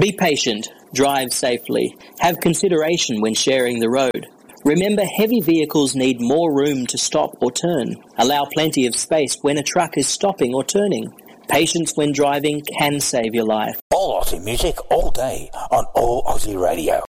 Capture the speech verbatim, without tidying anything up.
Be patient, drive safely, have consideration when sharing the road. Remember, heavy vehicles need more room to stop or turn. Allow plenty of space when a truck is stopping or turning. Patience when driving can save your life. All Aussie music all day on All Aussie Radio.